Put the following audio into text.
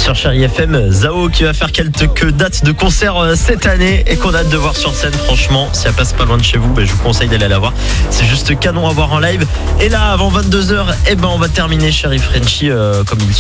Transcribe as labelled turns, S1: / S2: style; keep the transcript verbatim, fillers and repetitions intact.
S1: sur Chérie F M. Zao qui va faire quelques dates de concert cette année et qu'on a hâte de voir sur scène. Franchement, si elle passe pas loin de chez vous, ben, je vous conseille d'aller la voir. C'est juste canon à voir en live. Et là, avant vingt-deux heures, eh ben, on va terminer Chérie Frenchie euh, comme il